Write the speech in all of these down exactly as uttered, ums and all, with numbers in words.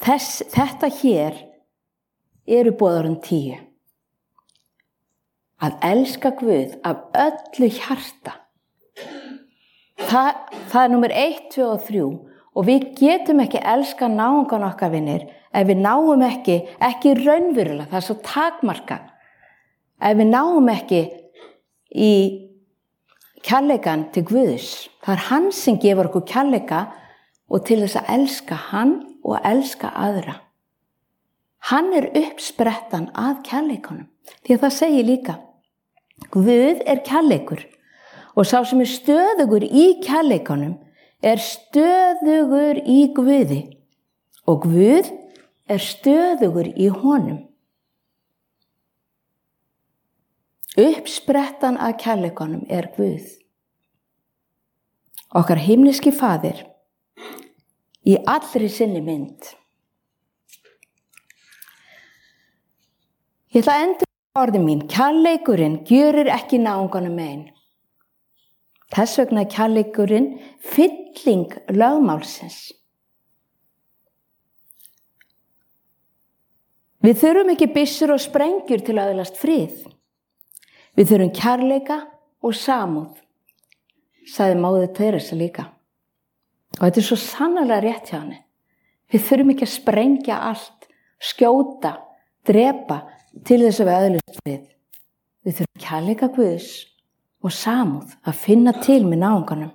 Þess, þetta hér eru boðorðin tíu. Að elska Guð af öllu hjarta. Það, það er númer eitt, tvö og þrjú. Og við getum ekki elska náungan okkar vinir ef við náum ekki, ekki raunverulega, það er svo takmarkað. Ef við náum ekki í kærleikan til Guðs. Það er hann sem gefur okkur kærleika og til þess að elska hann og elska aðra. Hann er uppsprettan að kærleikunum. Því að það segir líka, Guð er kærleikur og sá sem er stöðugur í kærleikunum er stöðugur í Guði og Guð er stöðugur í honum. Uppsprettan að kærleikunum er Guð. Okkar himneski faðir í allri sinni mynd. Ég ætla að enda orðin mín. Kærleikurinn gjörir ekki náunganum mein. Þess vegna er kærleikurinn fylling lögmálsins. Við þurfum ekki byssur og sprengjur til að öðlast frið. Við þurfum kærleika og samúð, sagði móðir Teresa líka. Og þetta er svo sannarlega rétt hjá henni. Við þurfum ekki að sprengja allt, skjóta, drepa til þess að við öðlast frið. Við þurfum kærleika Guðs og samúð að finna til með náunganum.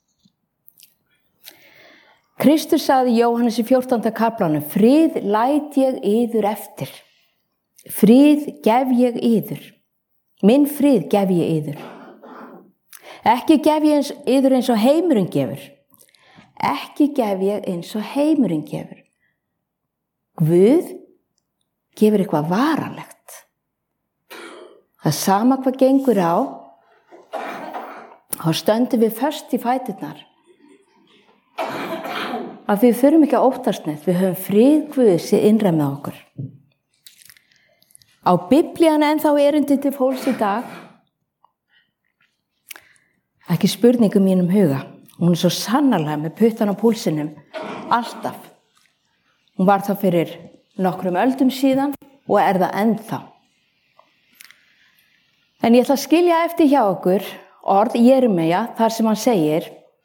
Kristus sagði í Jóhannes í fjórtánda kaflanum, frið læt ég yður eftir. Frið gef ég yður. Minn frið gef ég yður. Ekki gef ég eins, yður eins og heimurinn gefur. Ekki gef ég eins og heimurinn gefur. Guð gefur eitthvað varanlegt. Það sama hvað gengur á, þá stöndum við föst í fæturnar. Að við þurfum ekki að óttast neitt, við höfum frið Guðs í innra með okkur. Á Biblían ennþá erindi til fólks í dag, ekki spurningu mínum huga. Hún er svo sannarlega með puttan á púlsinum, alltaf. Hún var það fyrir nokkrum öldum síðan og er það ennþá. En ég ætla að skilja eftir hjá okkur orð Jeremías þar sem hann segir,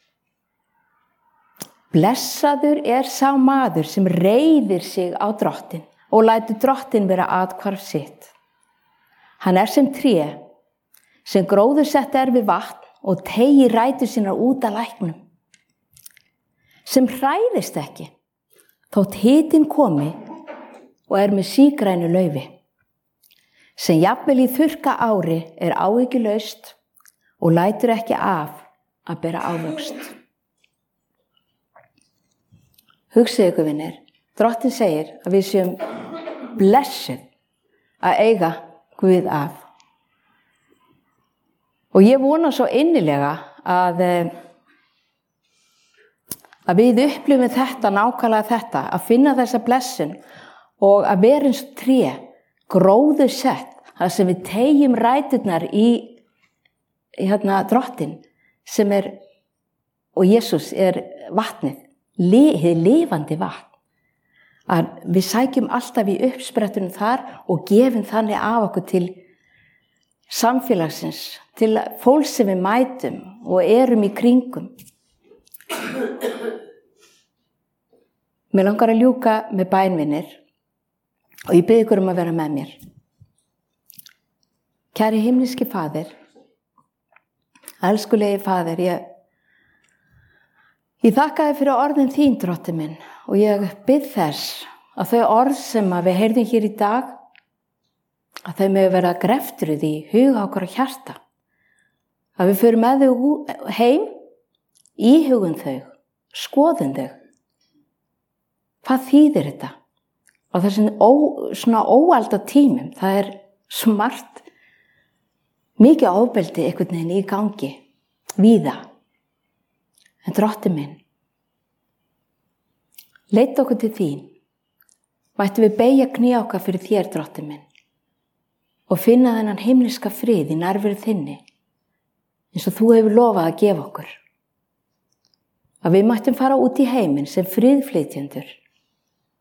blessaður er sá maður sem reiðir sig á drottin og lætur drottin vera athvarf sitt. Hann er sem tré sem gróðursett er við vatn og teygir rætur sínar út að læknum. Sem hræðist ekki, þótt hitinn komi og er með sígrænu laufi. Sem jafnvel í þurrka ári er áhyggjulaust og lætur ekki af að bera ávöxt. Hugsið ykkur vinir, drottin segir að við séum blessuð að eiga Guð af. Og ég vona svo innilega að, að við upplifum þetta, nákvæmlega þetta, að finna þessa blessun og að vera eins og tré, gróðu sett, þar sem við teygjum ræturnar í, í hérna, drottin sem er, og Jesús er vatnið, hið lifandi vatn. Að við sækjum alltaf í uppsprettunum þar og gefum þannig af okkur til samfélagsins, til fólk sem við mætum og erum í kringum. Mér langar að ljúka með bænvinir og ég bið ykkur um að vera með mér. Kæri himneski faðir, elskulegi faðir, ég, ég þakka þér fyrir orðin þín, drottinn minn, og ég bið þess að þau orð sem við heyrðum hér í dag, að þau með vera greftruð í huga okkar og hjarta. Að við förum með þau heim, íhugum þau, skoðum þau. Hvað þýðir þetta? Á þessum ó, svona óalda tímum, það er smart, mikið ofbeldi einhvern veginn í gangi, víða. En drottinn minn, leit okkur til þín, mættum við beygja kné okkar fyrir þér, drottinn minn, og finna þennan himneska frið í nærveru þinni, eins og þú hefur lofað að gefa okkur. Að við mættum fara út í heiminn sem friðflytjendur,